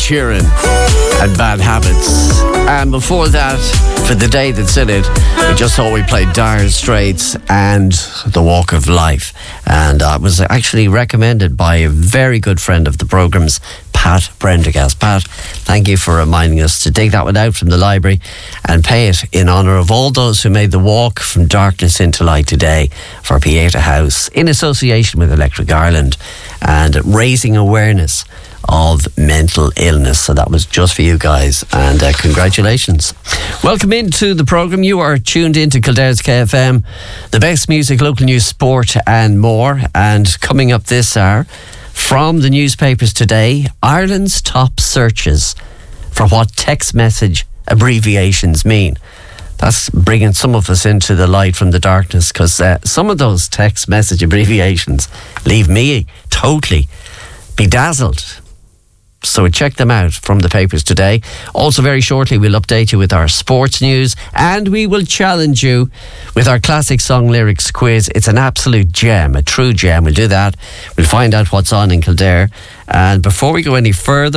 Sheeran and Bad Habits. And before that, for the day that's in it, we just thought we played Dire Straits and The Walk of Life. And it was actually recommended by a very good friend of the programme's, Pat Brendergast. Pat, thank you for reminding us to dig that one out from the library and pay it in honour of all those who made the walk from darkness into light today for Pieta House in association with Electric Ireland and raising awareness of mental illness. So that was just for you guys, and congratulations. Welcome into the programme. You are tuned into Kildare's KFM, the best music, local news, sport and more. And coming up this hour, from the newspapers today, Ireland's top searches for what text message abbreviations mean. That's bringing some of us into the light from the darkness, because some of those text message abbreviations leave me totally bedazzled. So check them out from the papers today. Also, very shortly, we'll update you with our sports news, and we will challenge you with our classic song lyrics quiz. It's an absolute gem, a true gem. We'll do that. We'll find out what's on in Kildare. And before we go any further,